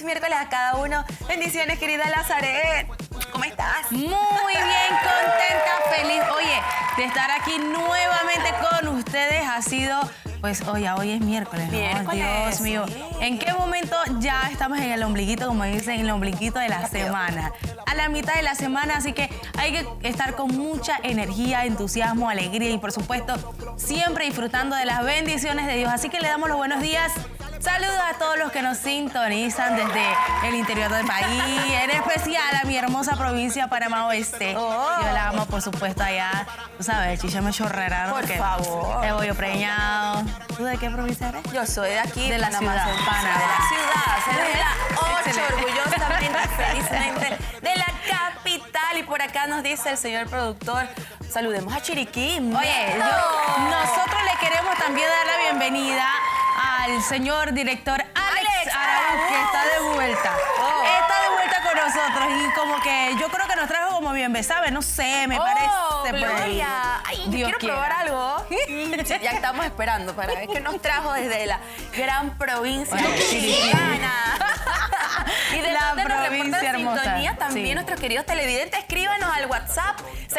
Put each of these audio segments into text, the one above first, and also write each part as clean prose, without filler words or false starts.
miércoles a cada uno. Bendiciones, querida Lazaret. ¿Cómo estás? Muy bien, contenta, feliz. Oye, de estar aquí nuevamente con ustedes ha sido... Pues hoy es miércoles, ¿no? Dios mío. Sí. ¿En qué momento ya estamos en el ombliguito, como dicen, en el ombliguito de la semana? A la mitad de la semana, así que hay que estar con mucha energía, entusiasmo, alegría y por supuesto siempre disfrutando de las bendiciones de Dios. Así que le damos los buenos días. Saludos a todos los que nos sintonizan desde el interior del país, en especial a mi hermosa provincia Panamá Oeste. Yo la amo, por supuesto, allá, tú sabes, Chichame Chorrera, ¿no? Por favor. El bollo preñado. ¿Tú de qué provincia eres? Yo soy de aquí, De la Panamá ciudad, Central, Panamá. de la ciudad, soy de la 8, Excelente. orgullosamente, felizmente, de la capital. Y por acá nos dice el señor productor, saludemos a Chiriquí. Oye, nosotros le queremos también dar la bienvenida al señor director Alex Araúz, que está de vuelta. Está de vuelta con nosotros y como que yo creo que nos trajo como bien besabe, no sé, me parece. Por ahí. Gloria. Ay, yo Dios quiero quiera. probar algo. Ya estamos esperando para ver qué nos trajo desde la gran provincia Bueno, chiricana. Y de la dónde nos provincia reportan hermosa. sintonía también Sí. nuestros queridos televidentes. Escríbanos al WhatsApp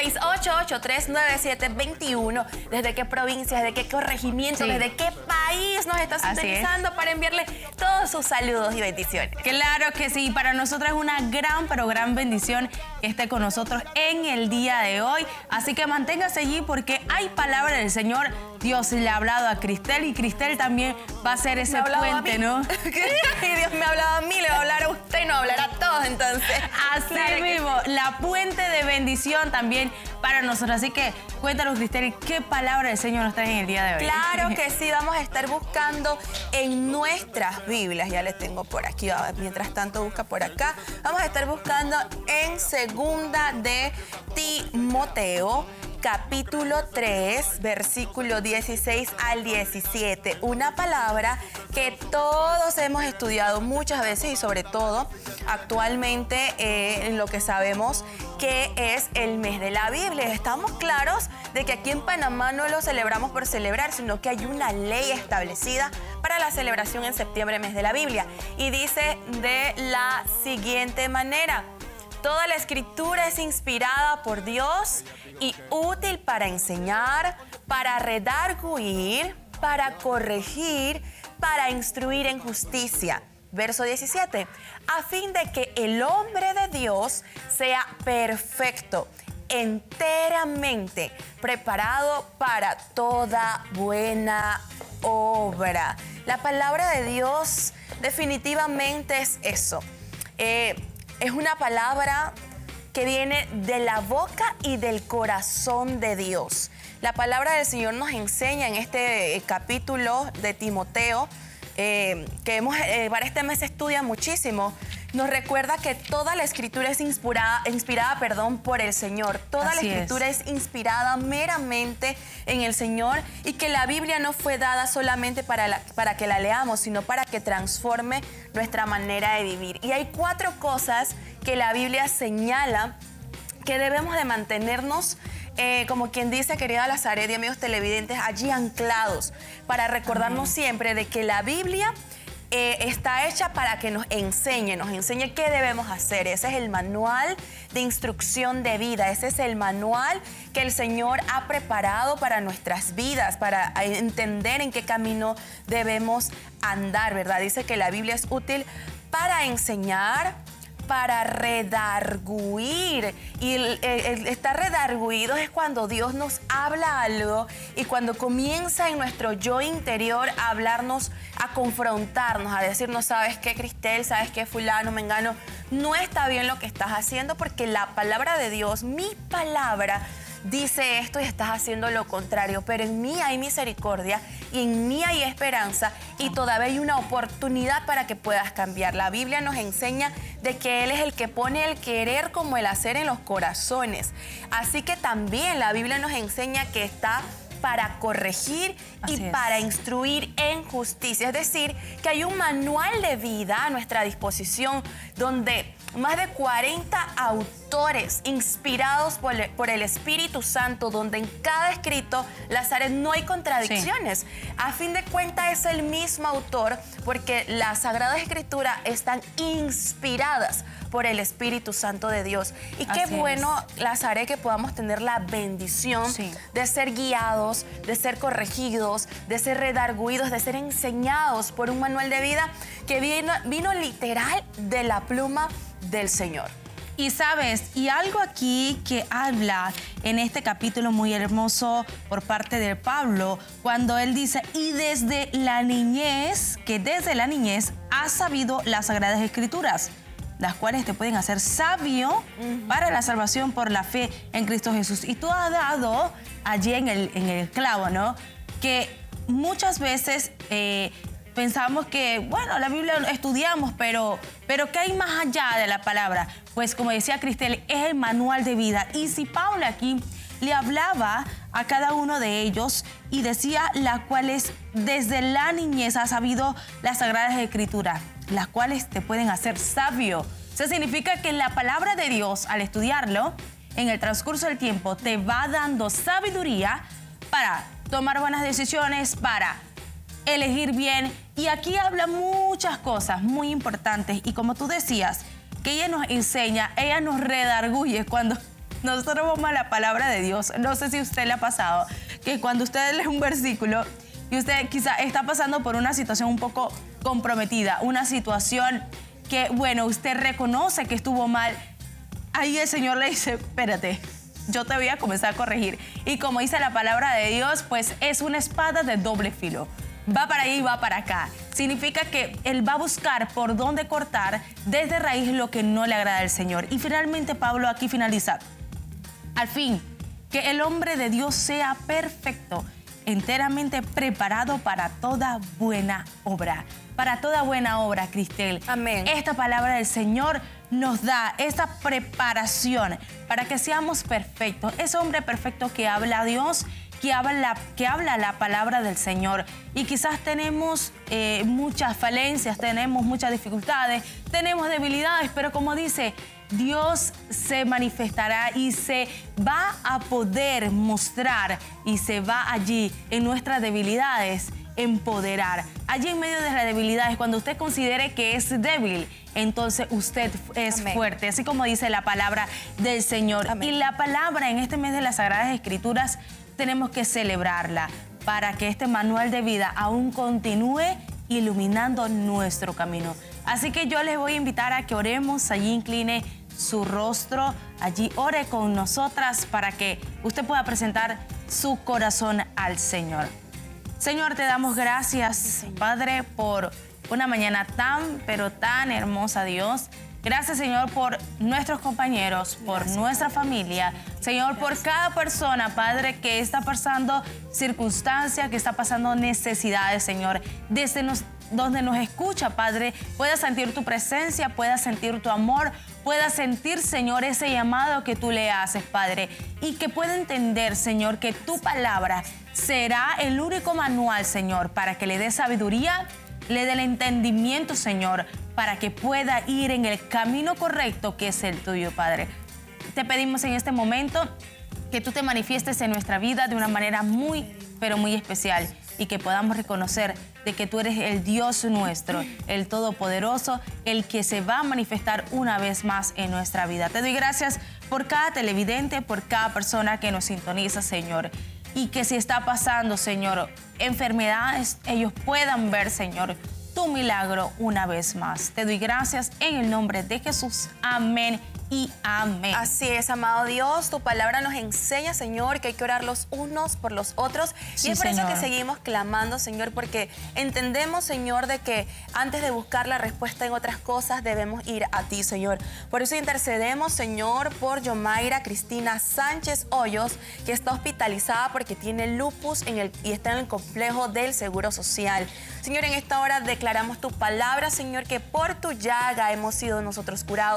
688-397-21. ¿Desde qué provincia, desde qué corregimiento, Sí. desde qué país nos está Así es. sintonizando para enviarle todos sus saludos y bendiciones? Claro que sí, para nosotros es una gran, pero gran bendición que esté con nosotros en el día de hoy. Así que manténgase allí porque hay palabra del Señor. Dios le ha hablado a Cristel y Cristel también va a ser ese Me ha hablado a puente, mí. ¿no? Y Dios me ha hablado a mí, le va a hablar a usted y no va a hablar a todos, entonces. Así Claro que mismo, la puente de bendición también para nosotros. Así que cuéntanos, Cristel, ¿qué palabra del Señor nos trae en el día de hoy? Claro que sí, vamos a estar buscando en nuestras Biblias, ya les tengo por aquí, mientras tanto busca por acá, vamos a estar buscando en segunda de Timoteo, capítulo 3, versículo 16 al 17, una palabra que todos hemos estudiado muchas veces y sobre todo actualmente en lo que sabemos que es el mes de la Biblia. Estamos claros de que aquí en Panamá no lo celebramos por celebrar, sino que hay una ley establecida para la celebración en septiembre, mes de la Biblia. Y dice de la siguiente manera: toda la escritura es inspirada por Dios y útil para enseñar, para redarguir, para corregir, para instruir en justicia. Verso 17, a fin de que el hombre de Dios sea perfecto, enteramente preparado para toda buena obra. La palabra de Dios definitivamente es eso. Es una palabra que viene de la boca y del corazón de Dios. La palabra del Señor nos enseña en este capítulo de Timoteo, que para este mes se estudia muchísimo, nos recuerda que toda la escritura es inspirada por el Señor. Toda Así la escritura es inspirada meramente en el Señor y que la Biblia no fue dada solamente para que la leamos, sino para que transforme nuestra manera de vivir. Y hay 4 cosas que la Biblia señala que debemos de mantenernos, como quien dice, querida Lazaret y amigos televidentes, allí anclados para recordarnos siempre de que la Biblia está hecha para que nos enseñe qué debemos hacer. Ese es el manual de instrucción de vida, ese es el manual que el Señor ha preparado para nuestras vidas, para entender en qué camino debemos andar, ¿verdad? Dice que la Biblia es útil para enseñar, para redarguir. Y estar redarguidos es cuando Dios nos habla algo y cuando comienza en nuestro yo interior a hablarnos, a confrontarnos, a decirnos: ¿sabes qué, Cristel? ¿Sabes qué, fulano, mengano? No está bien lo que estás haciendo, porque la palabra de Dios, mi palabra, dice esto y estás haciendo lo contrario, pero en mí hay misericordia y en mí hay esperanza y todavía hay una oportunidad para que puedas cambiar. La Biblia nos enseña de que Él es el que pone el querer como el hacer en los corazones. Así que también la Biblia nos enseña que está para corregir y para instruir en justicia. Es decir, que hay un manual de vida a nuestra disposición donde más de 40 autores autores inspirados por el Espíritu Santo, donde en cada escrito, Lazaret, no hay contradicciones. Sí. A fin de cuentas es el mismo autor, porque las Sagradas Escrituras están inspiradas por el Espíritu Santo de Dios. Y qué bueno, Lazaret, que podamos tener la bendición de ser guiados, de ser corregidos, de ser redarguidos, de ser enseñados por un manual de vida que vino literal de la pluma del Señor. Y sabes, y algo aquí que habla en este capítulo muy hermoso por parte de Pablo, cuando él dice, y desde la niñez has sabido las Sagradas Escrituras, las cuales te pueden hacer sabio para la salvación por la fe en Cristo Jesús. Y tú has dado allí en el clavo, ¿no? Que muchas veces pensamos que, bueno, la Biblia estudiamos, pero ¿qué hay más allá de la palabra? Pues como decía Cristel, es el manual de vida. Y si Pablo aquí le hablaba a cada uno de ellos y decía las cuales desde la niñez ha sabido las Sagradas Escrituras, las cuales te pueden hacer sabio. Eso significa que la palabra de Dios, al estudiarlo, en el transcurso del tiempo, te va dando sabiduría para tomar buenas decisiones, para elegir bien. Y aquí habla muchas cosas muy importantes. Y como tú decías, que ella nos enseña, ella nos redarguye cuando nosotros vamos a la palabra de Dios. No sé si a usted le ha pasado que cuando usted lee un versículo y usted quizá está pasando por una situación un poco comprometida, una situación que, bueno, usted reconoce que estuvo mal, ahí el Señor le dice, espérate, yo te voy a comenzar a corregir. Y como dice la palabra de Dios, pues es una espada de doble filo. Va para ahí y va para acá. Significa que Él va a buscar por dónde cortar desde raíz lo que no le agrada al Señor. Y finalmente Pablo aquí finaliza. Al fin, que el hombre de Dios sea perfecto, enteramente preparado para toda buena obra. Para toda buena obra, Cristel. Amén. Esta palabra del Señor nos da esa preparación para que seamos perfectos. Ese hombre perfecto que habla a Dios, que habla la palabra del Señor. Y quizás tenemos muchas falencias, tenemos muchas dificultades, tenemos debilidades, pero como dice, Dios se manifestará y se va a poder mostrar y se va allí en nuestras debilidades empoderar. Allí en medio de las debilidades, cuando usted considere que es débil, entonces usted es Amén. fuerte, así como dice la palabra del Señor. Amén. Y la palabra en este mes de las Sagradas Escrituras tenemos que celebrarla para que este manual de vida aún continúe iluminando nuestro camino. Así que yo les voy a invitar a que oremos, allí incline su rostro, allí ore con nosotras para que usted pueda presentar su corazón al Señor. Señor, te damos gracias, Padre, por una mañana tan, pero tan hermosa, Dios. Gracias, Señor, por nuestros compañeros, por nuestra familia. Señor, por cada persona, Padre, que está pasando circunstancias, que está pasando necesidades, Señor. Desde donde nos escucha, Padre, pueda sentir tu presencia, pueda sentir tu amor, pueda sentir, Señor, ese llamado que tú le haces, Padre. Y que pueda entender, Señor, que tu palabra será el único manual, Señor, para que le dé sabiduría, le dé el entendimiento, Señor, para que pueda ir en el camino correcto que es el tuyo, Padre. Te pedimos en este momento que tú te manifiestes en nuestra vida de una manera muy, pero muy especial y que podamos reconocer de que tú eres el Dios nuestro, el Todopoderoso, el que se va a manifestar una vez más en nuestra vida. Te doy gracias por cada televidente, por cada persona que nos sintoniza, Señor. Y que si está pasando, Señor, enfermedades, ellos puedan ver, Señor, tu milagro una vez más. Te doy gracias en el nombre de Jesús. Amén y amén. Así es, amado Dios, tu palabra nos enseña, Señor, que hay que orar los unos por los otros. Sí, y es por Señor. eso que seguimos clamando, Señor, porque entendemos, Señor, de que antes de buscar la respuesta en otras cosas, debemos ir a ti, Señor. Por eso intercedemos, Señor, por Yomaira Cristina Sánchez Hoyos, que está hospitalizada porque tiene lupus y está en el complejo del Seguro Social. Señor, en esta hora declaramos tu palabra, Señor, que por tu llaga hemos sido nosotros curados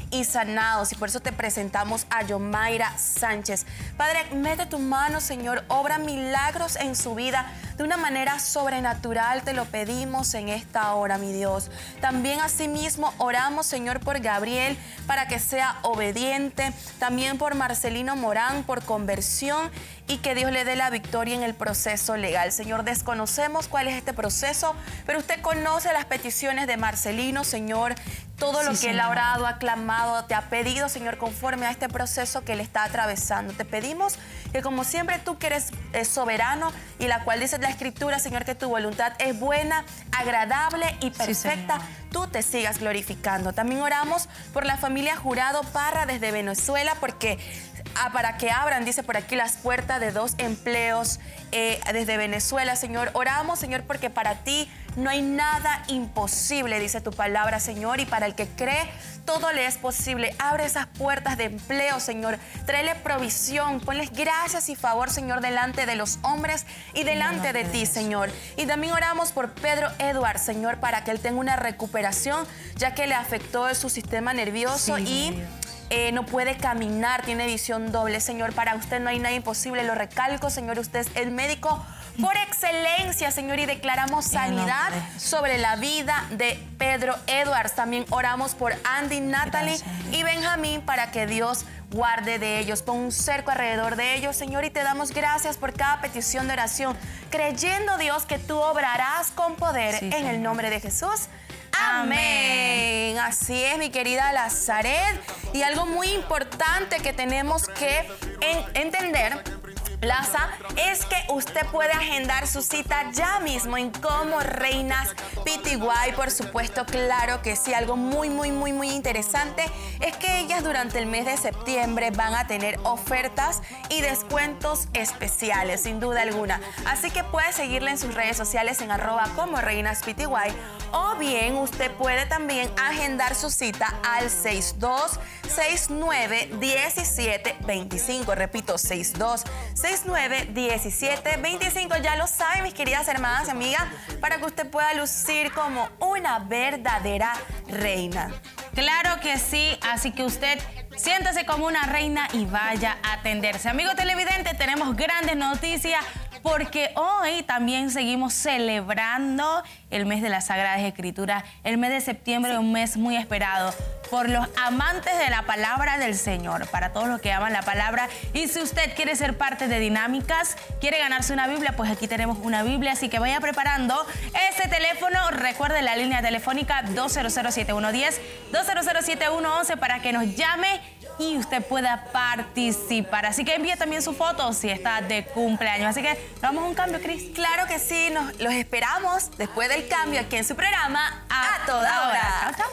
y sanados. Y por eso te presentamos a Yomaira Sánchez. Padre, mete tu mano, Señor, obra milagros en su vida de una manera sobrenatural. Te lo pedimos en esta hora, mi Dios. También asimismo oramos, Señor, por Gabriel para que sea obediente. También por Marcelino Morán, por conversión, y que Dios le dé la victoria en el proceso legal. Señor, desconocemos cuál es este proceso, pero usted conoce las peticiones de Marcelino, Señor. Todo lo que él ha orado, ha clamado, te ha pedido, Señor, conforme a este proceso que él está atravesando. Te pedimos que, como siempre, tú que eres soberano y la cual dice la Escritura, Señor, que tu voluntad es buena, agradable y perfecta, tú te sigas glorificando. También oramos por la familia Jurado Parra desde Venezuela, porque para que abran, dice por aquí, las puertas de 2 empleos desde Venezuela, Señor. Oramos, Señor, porque para ti no hay nada imposible, dice tu palabra, Señor, y para el que cree, todo le es posible. Abre esas puertas de empleo, Señor. Tráele provisión, ponles gracias y favor, Señor, delante de los hombres y delante de ti, Señor. Y también oramos por Pedro Edward, Señor, para que él tenga una recuperación, ya que le afectó su sistema nervioso y no puede caminar, tiene visión doble. Señor, para usted no hay nada imposible, lo recalco, Señor, usted es el médico por excelencia, Señor, y declaramos sanidad sobre la vida de Pedro Edwards. También oramos por Andy, Natalie y Benjamín para que Dios guarde de ellos, pon un cerco alrededor de ellos, Señor, y te damos gracias por cada petición de oración, creyendo, Dios, que tú obrarás con poder en el nombre de Jesús. Amén. Así es, mi querida Lazaret. Y algo muy importante que tenemos que entender, Laza, es que usted puede agendar su cita ya mismo en Como Reinas PTY, por supuesto, claro que sí. Algo muy interesante es que ellas durante el mes de septiembre van a tener ofertas y descuentos especiales, sin duda alguna. Así que puede seguirla en sus redes sociales en @ComoReinasPTY, o bien usted puede también agendar su cita al 6269-1725. Repito, 6269-1725. Ya lo saben, mis queridas hermanas y amigas, para que usted pueda lucir como una verdadera reina. Claro que sí, así que usted siéntase como una reina y vaya a atenderse. Amigo televidente, tenemos grandes noticias porque hoy también seguimos celebrando el mes de las Sagradas Escrituras. El mes de septiembre es un mes muy esperado por los amantes de la palabra del Señor, para todos los que aman la palabra. Y si usted quiere ser parte de Dinámicas, quiere ganarse una Biblia, pues aquí tenemos una Biblia, así que vaya preparando ese teléfono. Recuerde la línea telefónica 200-7110, 200-7111 para que nos llame y usted pueda participar. Así que envíe también su foto si está de cumpleaños. Así que vamos a un cambio, Cris. Claro que sí, los esperamos después del cambio aquí en su programa A Toda Hora. Chao, chao.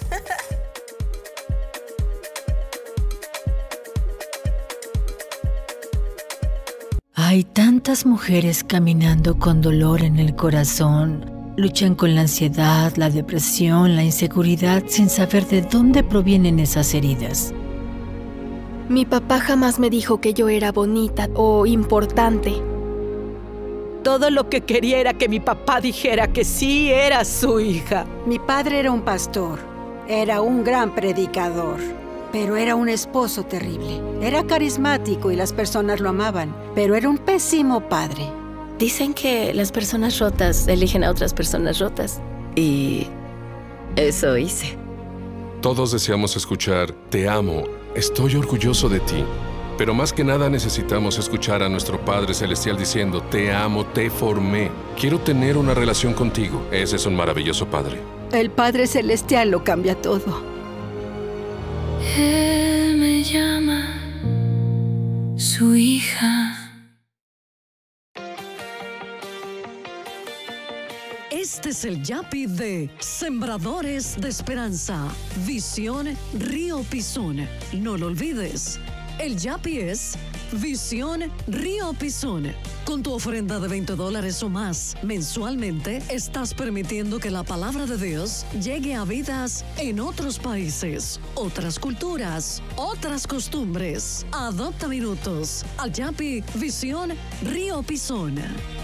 Hay tantas mujeres caminando con dolor en el corazón. Luchan con la ansiedad, la depresión, la inseguridad, sin saber de dónde provienen esas heridas. Mi papá jamás me dijo que yo era bonita o importante. Todo lo que quería era que mi papá dijera que sí era su hija. Mi padre era un pastor, era un gran predicador, pero era un esposo terrible. Era carismático y las personas lo amaban, pero era un pésimo padre. Dicen que las personas rotas eligen a otras personas rotas. Y eso hice. Todos deseamos escuchar "Te amo, estoy orgulloso de ti". Pero más que nada necesitamos escuchar a nuestro Padre Celestial diciendo: "Te amo, te formé, quiero tener una relación contigo". Ese es un maravilloso Padre. El Padre Celestial lo cambia todo. Él me llama su hija. Este es el Yapi de Sembradores de Esperanza. Visión Río Pisón. No lo olvides. El Yapi es Visión Río Pisón. Con tu ofrenda de $20 o más mensualmente, estás permitiendo que la palabra de Dios llegue a vidas en otros países, otras culturas, otras costumbres. Adopta minutos al Yapi Visión Río Pisón.